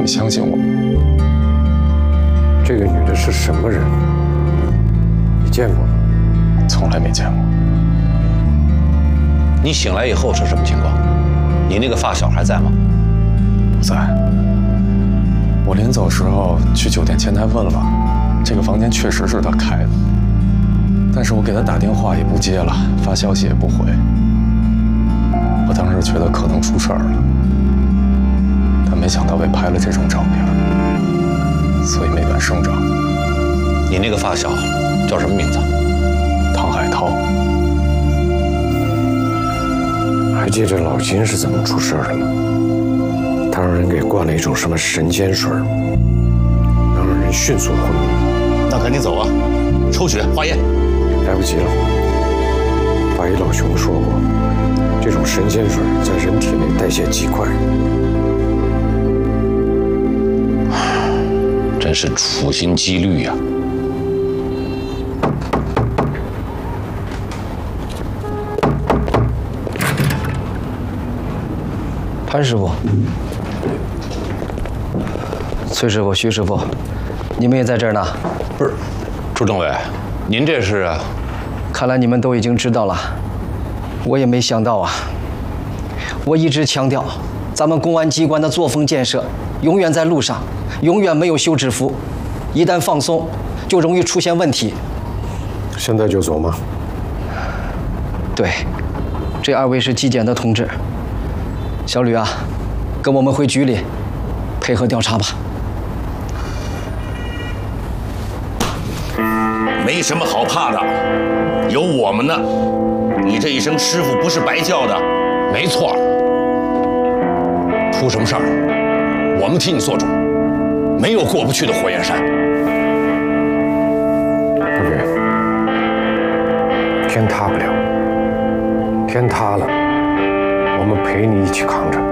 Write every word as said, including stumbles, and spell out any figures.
相信我。 这个女的是什么人？你见过吗？ 从来没见过。 你醒来以后是什么情况？你那个发小还在吗？ 不在。我临走时候去酒店前台问了，这个房间确实是他开的，但是我给他打电话也不接了，发消息也不回。我当时觉得可能出事儿了，但没想到被拍了这种照片，所以没敢声张。 你那个发小叫什么名字？ 唐海涛。 还记得老金是怎么出事的吗？他让人给灌了一种什么神仙水，能让人迅速昏迷。 那赶紧走啊！抽血化验。 来不及了。法医老熊说过，这种神仙水在人体内代谢极快。 真是处心积虑呀！ 潘师傅、崔师傅、徐师傅，你们也在这儿呢？ 不是，朱政委，您这是？ 看来你们都已经知道了，我也没想到啊。我一直强调，咱们公安机关的作风建设永远在路上，永远没有休止符，一旦放松，就容易出现问题。 现在就走吗？ 对，这二位是纪检的同志。小吕啊，跟我们回局里，配合调查吧。 没什么好怕的，有我们呢。你这一声师傅不是白叫的。 没错。出什么事儿，我们替你做主，没有过不去的火焰山。 不远，天塌不了，天塌了，我们陪你一起扛着。